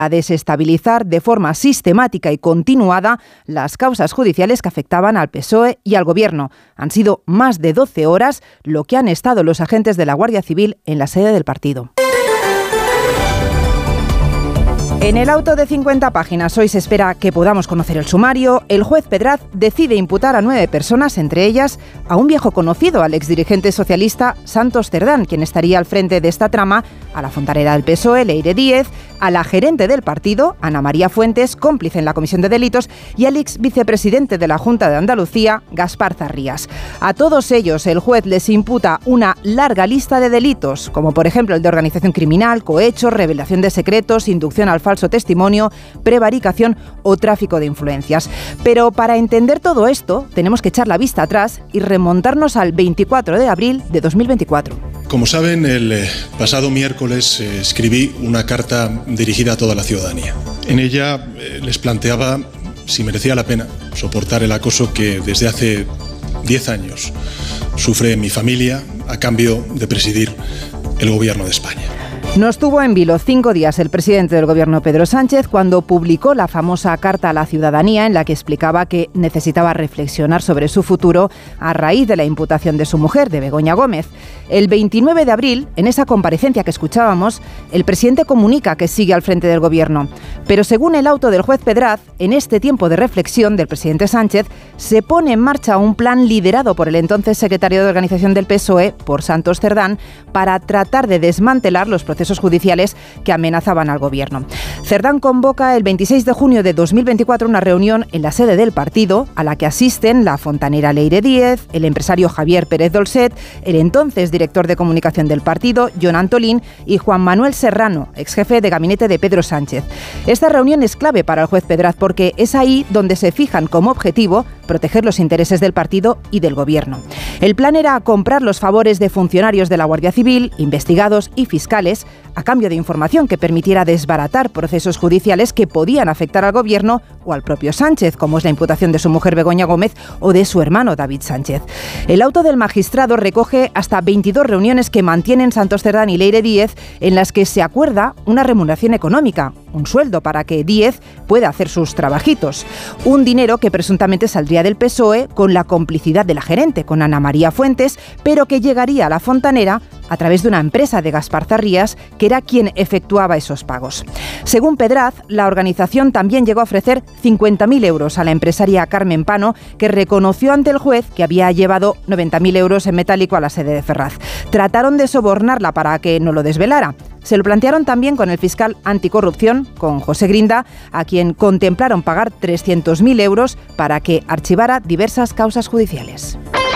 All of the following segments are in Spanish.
a desestabilizar de forma sistemática y continuada las causas judiciales que afectaban al PSOE y al Gobierno. Han sido más de 12 horas lo que han estado los agentes de la Guardia Civil en la sede del partido. En el auto de 50 páginas hoy se espera que podamos conocer el sumario. El juez Pedraz decide imputar a 9 personas, entre ellas a un viejo conocido, al exdirigente socialista Santos Cerdán, quien estaría al frente de esta trama, a la fontanera del PSOE, Leire Díez, a la gerente del partido, Ana María Fuentes, cómplice en la comisión de delitos, y al ex vicepresidente de la Junta de Andalucía, Gaspar Zarrías. A todos ellos el juez les imputa una larga lista de delitos, como por ejemplo el de organización criminal, cohecho, revelación de secretos, inducción al falso testimonio, prevaricación o tráfico de influencias. Pero para entender todo esto tenemos que echar la vista atrás y remontarnos al 24 de abril de 2024. Como saben, el pasado miércoles escribí una carta dirigida a toda la ciudadanía. En ella les planteaba si merecía la pena soportar el acoso que desde hace 10 años sufre mi familia a cambio de presidir el Gobierno de España. Nos tuvo en vilo 5 días el presidente del Gobierno, Pedro Sánchez, cuando publicó la famosa carta a la ciudadanía en la que explicaba que necesitaba reflexionar sobre su futuro a raíz de la imputación de su mujer, de Begoña Gómez. El 29 de abril, en esa comparecencia que escuchábamos, el presidente comunica que sigue al frente del Gobierno. Pero según el auto del juez Pedraz, en este tiempo de reflexión del presidente Sánchez, se pone en marcha un plan liderado por el entonces secretario de Organización del PSOE, por Santos Cerdán, para tratar de desmantelar los procesos judiciales que amenazaban al Gobierno. Cerdán convoca el 26 de junio de 2024 una reunión en la sede del partido a la que asisten la fontanera Leire Díez, el empresario Javier Pérez Dolcet, el entonces director de comunicación del partido, Jon Antolín, y Juan Manuel Serrano, exjefe de gabinete de Pedro Sánchez. Esta reunión es clave para el juez Pedraz porque es ahí donde se fijan como objetivo proteger los intereses del partido y del Gobierno. El plan era comprar los favores de funcionarios de la Guardia Civil, investigados y fiscales, a cambio de información que permitiera desbaratar procesos judiciales que podían afectar al Gobierno o al propio Sánchez, como es la imputación de su mujer Begoña Gómez o de su hermano David Sánchez. El auto del magistrado recoge hasta 22 reuniones que mantienen Santos Cerdán y Leire Díez, en las que se acuerda una remuneración económica, un sueldo para que Díez pueda hacer sus trabajitos. Un dinero que presuntamente saldría del PSOE con la complicidad de la gerente, con Ana María Fuentes, pero que llegaría a la fontanera a través de una empresa de Gaspar Zarrías, que era quien efectuaba esos pagos. Según Pedraz, la organización también llegó a ofrecer 50.000 euros a la empresaria Carmen Pano, que reconoció ante el juez que había llevado 90.000 euros en metálico a la sede de Ferraz. Trataron de sobornarla para que no lo desvelara. Se lo plantearon también con el fiscal anticorrupción, con José Grinda, a quien contemplaron pagar 300.000 euros para que archivara diversas causas judiciales.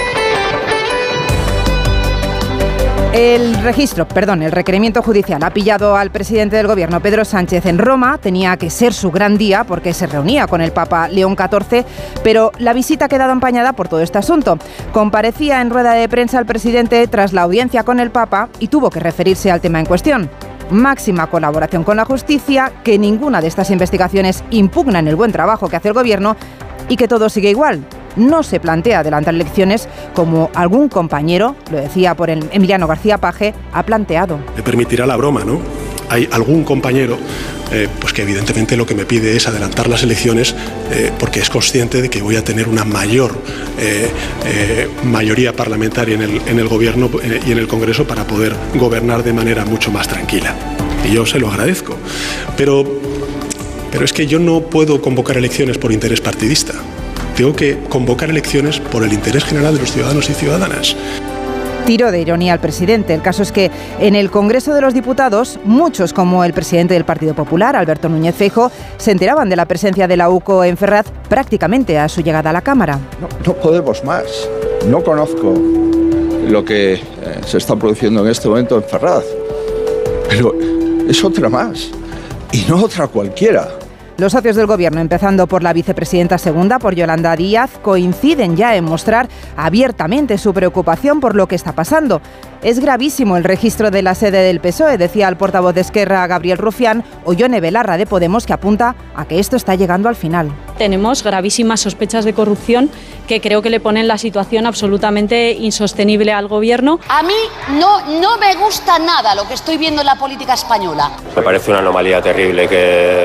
El requerimiento judicial ha pillado al presidente del Gobierno, Pedro Sánchez, en Roma. Tenía que ser su gran día porque se reunía con el Papa León XIV, pero la visita ha quedado empañada por todo este asunto. Comparecía en rueda de prensa el presidente tras la audiencia con el Papa y tuvo que referirse al tema en cuestión. Máxima colaboración con la justicia, que ninguna de estas investigaciones impugnan el buen trabajo que hace el Gobierno y que todo sigue igual. No se plantea adelantar elecciones como algún compañero, lo decía por el Emiliano García Paje, ha planteado. Me permitirá la broma, ¿no? Hay algún compañero pues que evidentemente lo que me pide es adelantar las elecciones porque es consciente de que voy a tener una mayor mayoría parlamentaria en el Gobierno y en el Congreso para poder gobernar de manera mucho más tranquila. Y yo se lo agradezco. Pero es que yo no puedo convocar elecciones por interés partidista. Tengo que convocar elecciones por el interés general de los ciudadanos y ciudadanas. Tiro de ironía al presidente. El caso es que en el Congreso de los Diputados, muchos, como el presidente del Partido Popular, Alberto Núñez Feijóo, se enteraban de la presencia de la UCO en Ferraz prácticamente a su llegada a la Cámara. No podemos más. No conozco lo que se está produciendo en este momento en Ferraz, pero es otra más, y no otra cualquiera. Los socios del Gobierno, empezando por la vicepresidenta segunda, por Yolanda Díaz, coinciden ya en mostrar abiertamente su preocupación por lo que está pasando. Es gravísimo el registro de la sede del PSOE, decía el portavoz de Esquerra, Gabriel Rufián, o Ione Belarra de Podemos, que apunta a que esto está llegando al final. Tenemos gravísimas sospechas de corrupción que creo que le ponen la situación absolutamente insostenible al Gobierno. A mí no me gusta nada lo que estoy viendo en la política española. Me parece una anomalía terrible que